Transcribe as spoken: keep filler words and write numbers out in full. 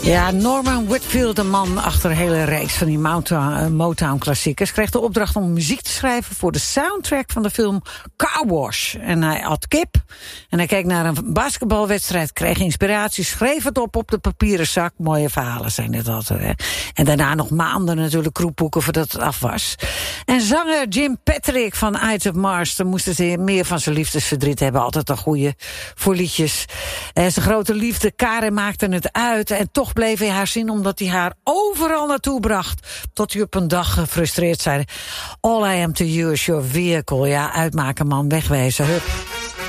Ja, Norman Whitfield, de man achter een hele reeks van die Motown-klassiekers... kreeg de opdracht om muziek te schrijven voor de soundtrack van de film Car Wash. En hij had kip en hij keek naar een basketbalwedstrijd, kreeg inspiratie... schreef het op op de papieren zak. Mooie verhalen zijn dit altijd, hè. En daarna nog maanden natuurlijk kroephoeken voordat het af was. En zanger Jim Patrick van Ides of Mars... dan moest het meer van zijn liefdesverdriet hebben. Altijd een goeie voor liedjes. En zijn grote liefde, Karen, maakte het uit... en toch bleef hij haar zien omdat hij haar overal naartoe bracht. Tot hij op een dag gefrustreerd zei... All I am to you is your vehicle. Ja, uitmaken man, wegwezen, hup.